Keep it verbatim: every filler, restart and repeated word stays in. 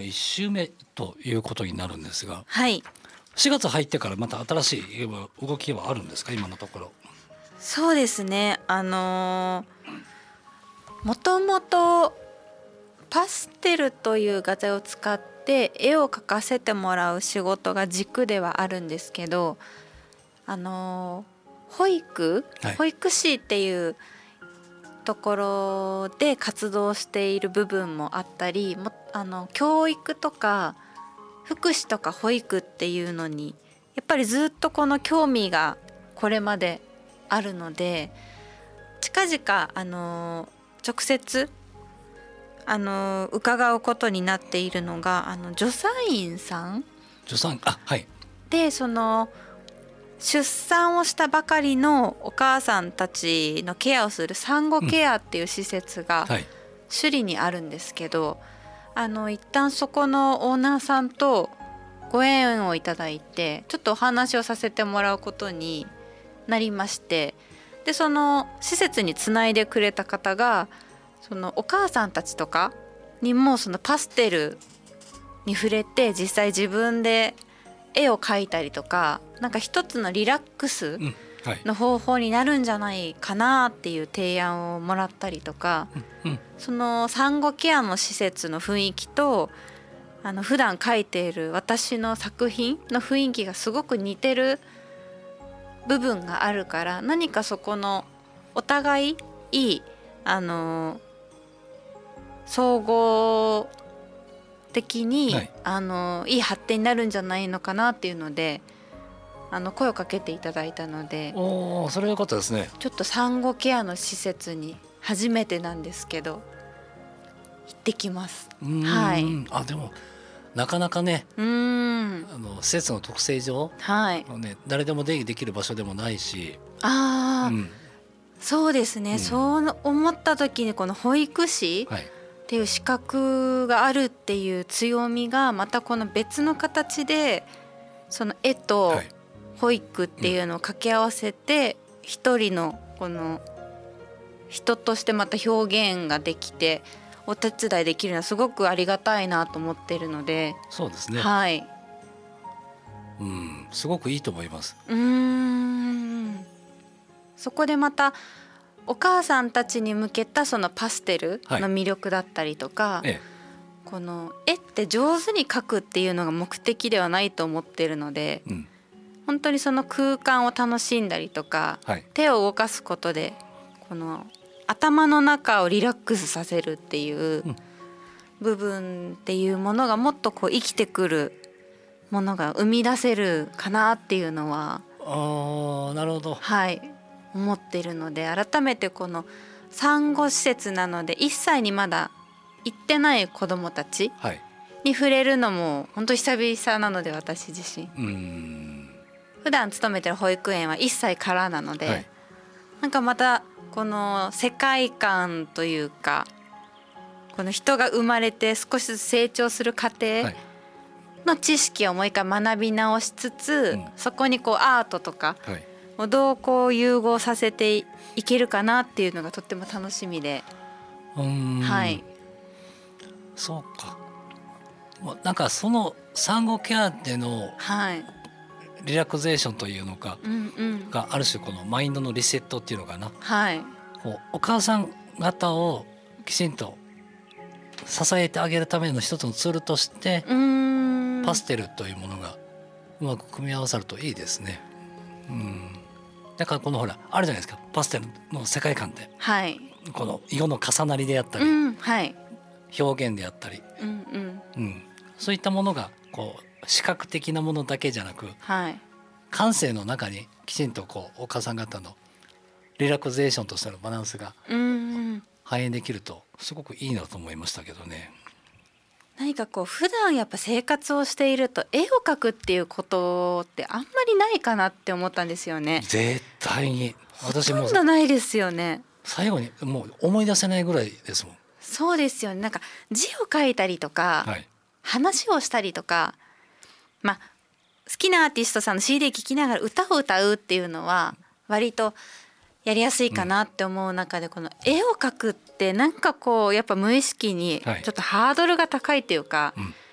いっ週目ということになるんですが、 はい、 しがつ入ってからまた新しい動きはあるんですか、今のところ。 そうですね、あのー、もともとパステルという画材を使って絵を描かせてもらう仕事が軸ではあるんですけど、あのー、保育、 はい、 保育士っていうところで活動している部分もあったり、もあの教育とか福祉とか保育っていうのにやっぱりずっとこの興味がこれまであるので、近々あの直接あの伺うことになっているのが、あの助産院さん助産あはいで、その出産をしたばかりのお母さんたちのケアをする産後ケアっていう施設が首里にあるんですけど、あの一旦そこのオーナーさんとご縁をいただいてちょっとお話をさせてもらうことになりまして、でその施設につないでくれた方がそのお母さんたちとかにもそのパステルに触れて実際自分で絵を描いたりとか、なんか一つのリラックスの方法になるんじゃないかなっていう提案をもらったりとか、 うんうん、 その産後ケアの施設の雰囲気とあの普段描いている私の作品の雰囲気がすごく似てる部分があるから、何かそこのお互いいいあの総合的に、はい、あのいい発展になるんじゃないのかなっていうので、あの声をかけていただいたので、 おー、それは良かったですね。 ちょっと産後ケアの施設に初めてなんですけど行ってきます。 うーん、 はい、 あでもなかなかね、 うーんあの施設の特性上、 はいね、誰でも出入りできる場所でもないし、 あ、うん、そうですね、うん、そう思った時にこの保育士、はい、っていう資格があるっていう強みがまたこの別の形でその絵と保育っていうのを掛け合わせて一人のこの人としてまた表現ができてお手伝いできるのはすごくありがたいなと思っているので。 そうですね、 はい、 うん、すごくいいと思います。 うーん、そこでまたお母さんたちに向けたそのパステルの魅力だったりとか、はい、ええ、この絵って上手に描くっていうのが目的ではないと思っているので、うん、本当にその空間を楽しんだりとか、はい、手を動かすことでこの頭の中をリラックスさせるっていう部分っていうものがもっとこう生きてくるものが生み出せるかなっていうのは、 あ、なるほど、 はい、思っているので、改めてこの産後施設なのでいっさいにまだ行ってない子どもたちに触れるのも本当久々なので、私自身うーん普段勤めてる保育園はいっさいからなので、はい、なんかまたこの世界観というかこの人が生まれて少しずつ成長する過程の知識をもう一回学び直しつつ、うん、そこにこうアートとか、はい、をどうこう融合させていけるかなっていうのがとっても楽しみで、 うーん、 はい、 そうか、なんかその産後ケアでのリラクゼーションというのか、うんうん、がある種このマインドのリセットっていうのかな、はい、こうお母さん方をきちんと支えてあげるための一つのツールとしてうーんパステルというものがうまく組み合わさるといいですね。うん、だからこのほらあるじゃないですか、パステルの世界観で、はい、この色の重なりであったり、うん、はい、表現であったり、うんうんうん、そういったものがこう視覚的なものだけじゃなく、はい、感性の中にきちんとこうお母さん方のリラクゼーションとしてのバランスが反映できるとすごくいいなと思いましたけどね。 何かこう普段やっぱ生活をしていると絵を描くっていうことってあんまりないかなって思ったんですよね。 絶対に私もほとんどないですよね。 最後にもう思い出せないぐらいですもん。 そうですよね。なんか字を書いたりとか、はい、話をしたりとか、まあ好きなアーティストさんの シーディー 聴きながら歌を歌うっていうのは割とやりやすいかなって思う中で、この絵を描くってなんかこうやっぱ無意識にちょっとハードルが高いっていうか、